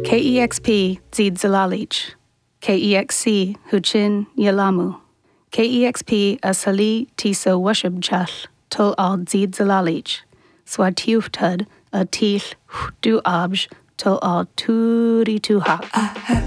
KEXP Zid Zalalich, KEXC Huchin Yalamu, KEXP Asali Tiso Washibchal, Tul Al Zid Zalalich, Swatiuftad a Til Du Abj, Tul Al Turi Tuhak.